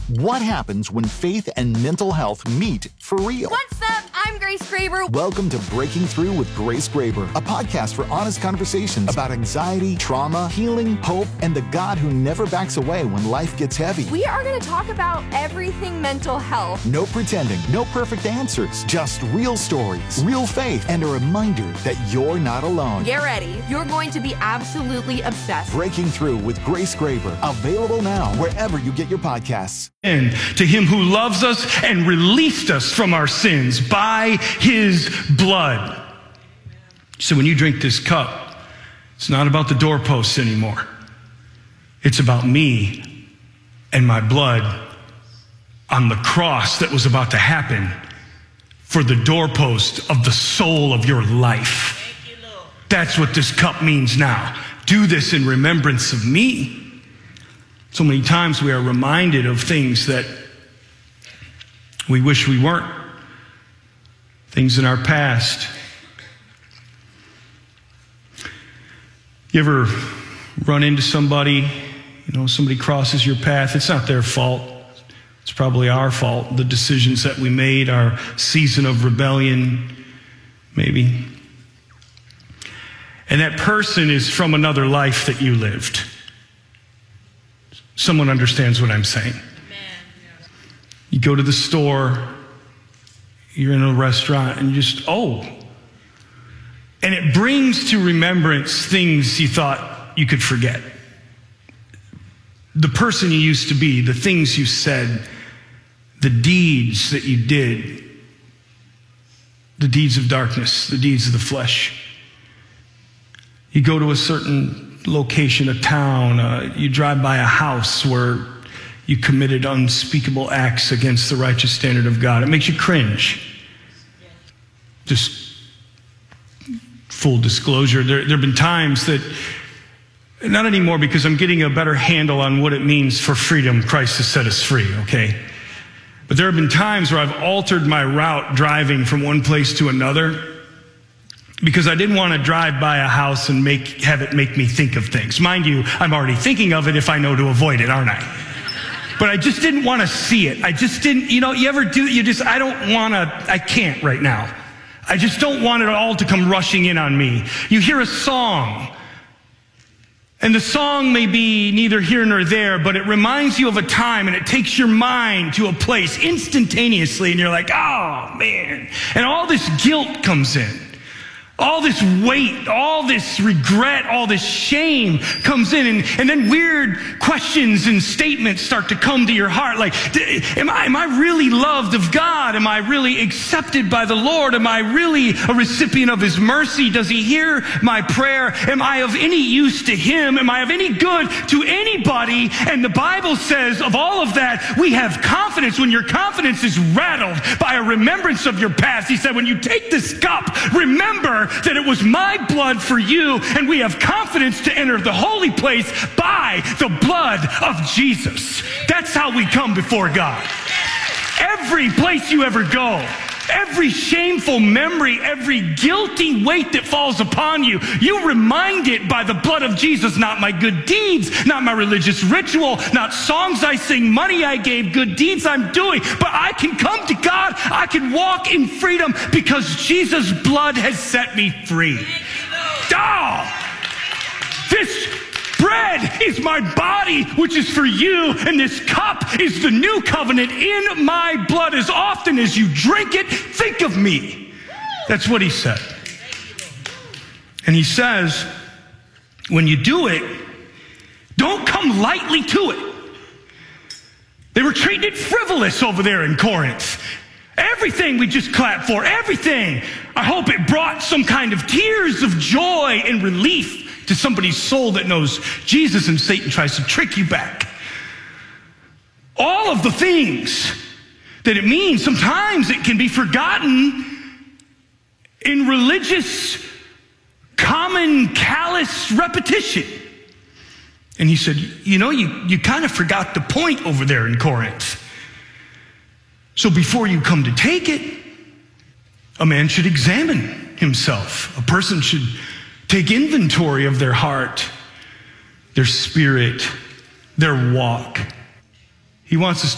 What happens when faith and mental health meet for real? What's up? I'm Grace Graber. Welcome to Breaking Through with Grace Graber, a podcast for honest conversations about anxiety, trauma, healing, hope, and the God who never backs away when life gets heavy. We are going to talk about everything mental health. No pretending, no perfect answers, just real stories, real faith, and a reminder that you're not alone. Get ready. You're going to be absolutely obsessed. Breaking Through with Grace Graber, available now wherever you get your podcasts. And to him who loves us and released us from our sins by his blood. So when you drink this cup, it's not about the doorposts anymore. It's about me and my blood on the cross that was about to happen for the doorpost of the soul of your life. That's what this cup means now. Do this in remembrance of me. So many times we are reminded of things that we wish we weren't. Things in our past. You ever run into somebody, somebody crosses your path? It's not their fault. It's probably our fault. The decisions that we made, our season of rebellion, maybe. And that person is from another life that you lived. Someone understands what I'm saying. You go to the store, you're in a restaurant, and and it brings to remembrance things you thought you could forget. The person you used to be, the things you said, the deeds that you did, the deeds of darkness, the deeds of the flesh. You go to a certain location, a town, you drive by a house where you committed unspeakable acts against the righteous standard of God. It makes you cringe. Just full disclosure, there have been times that, not anymore because I'm getting a better handle on what it means for freedom. Christ has set us free, okay? But there have been times where I've altered my route driving from one place to another because I didn't want to drive by a house and have it make me think of things. Mind you, I'm already thinking of it if I know to avoid it, aren't I? But I just didn't want to see it. I just didn't, you ever do, I can't right now. I just don't want it all to come rushing in on me. You hear a song, and the song may be neither here nor there, but it reminds you of a time, and it takes your mind to a place instantaneously, and you're like, oh, man. And all this guilt comes in. All this weight, all this regret, all this shame comes in, and then weird questions and statements start to come to your heart. Like, am I really loved of God? Am I really accepted by the Lord? Am I really a recipient of his mercy? Does he hear my prayer? Am I of any use to him? Am I of any good to anybody? And the Bible says of all of that, we have confidence. When your confidence is rattled by a remembrance of your past, he said, when you take this cup, remember that it was my blood for you, and we have confidence to enter the holy place by the blood of Jesus. That's how we come before God. Every place you ever go, every shameful memory, every guilty weight that falls upon you, you remind it by the blood of Jesus, not my good deeds, not my religious ritual, not songs I sing, money I gave, good deeds I'm doing, but I can come to God, I can walk in freedom because Jesus' blood has set me free. This bread is my body, which is for you, and this cup is the new covenant in my blood. As often as you drink it, think of me. That's what he said. And he says, when you do it, don't come lightly to it. They were treating it frivolous over there in Corinth. Everything we just clapped for, everything. I hope it brought some kind of tears of joy and relief to somebody's soul that knows Jesus, and Satan tries to trick you back. All of the things that it means, sometimes it can be forgotten in religious, common, callous repetition. And he said, you kind of forgot the point over there in Corinth. So before you come to take it, a man should examine himself. A person should take inventory of their heart, their spirit, their walk. He wants us